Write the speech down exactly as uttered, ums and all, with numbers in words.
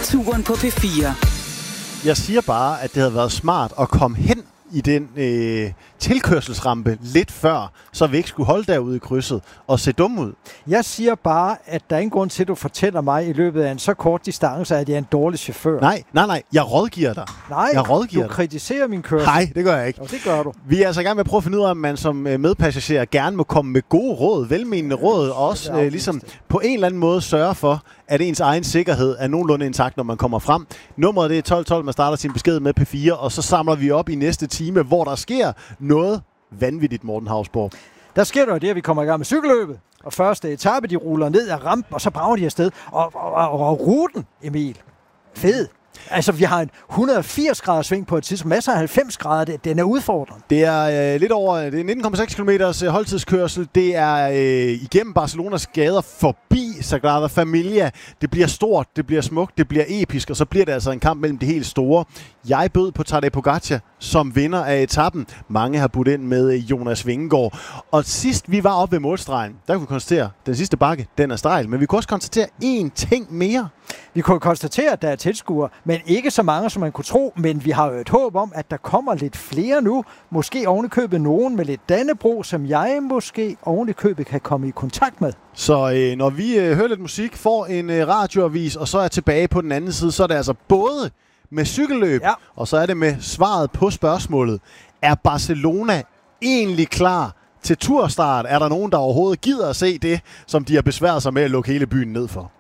turen på P fire. Jeg siger bare, at det havde været smart at komme hen i den øh, tilkørselsrampe lidt før, så vi ikke skulle holde derude i krydset og se dumme ud. Jeg siger bare, at der er ingen grund til, at du fortæller mig i løbet af en så kort distance, at jeg er en dårlig chauffør. Nej, nej, nej. Jeg rådgiver dig. Nej, jeg rådgiver du dig. kritiserer min kørsel. Nej, det gør jeg ikke. Og det gør du. Vi er altså i gang med at prøve at finde ud af, om man som medpassager gerne må komme med gode råd, velmenende råd, og også øh, ligesom på en eller anden måde sørge for, at ens egen sikkerhed er nogenlunde intakt, når man kommer frem. Nummeret det er tolv tolv, man starter sin besked med P fire, og så samler vi op i næste time, hvor der sker noget vanvittigt, Morten Hausborg. Der sker der det, at vi kommer i gang med cykelløbet. Og første etape, de ruller ned ad rampen, og så brager de afsted. Og, og, og, og ruten, Emil, fed. Altså, vi har en et hundrede og firs grader sving på et tidspunkt. Masser af halvfems grader. Den er udfordrende. Det er øh, lidt over det er nitten komma seks kilometer øh, holdtidskørsel. Det er øh, igennem Barcelonas gader forbi Sagrada Familia. Det bliver stort, det bliver smukt, det bliver episk, og så bliver det altså en kamp mellem de helt store. Jeg bød på Tadej Pogacar som vinder af etappen. Mange har budt ind med Jonas Vingegaard. Og sidst vi var oppe ved målstregen, der kunne vi konstatere, at den sidste bakke, den er stejl. Men vi kunne også konstatere én ting mere. Vi kunne konstatere, at der er tilskuere, men ikke så mange, som man kunne tro. Men vi har jo et håb om, at der kommer lidt flere nu. Måske ovenikøbet nogen med lidt Dannebrog, som jeg måske ovenikøbet kan komme i kontakt med. Så øh, når vi øh, hører lidt musik, får en øh, radioavis, og så er tilbage på den anden side, så er det altså både med cykelløb, ja. og så er det med svaret på spørgsmålet. Er Barcelona egentlig klar til turstart? Er der nogen, der overhovedet gider at se det, som de har besværet sig med at lukke hele byen ned for?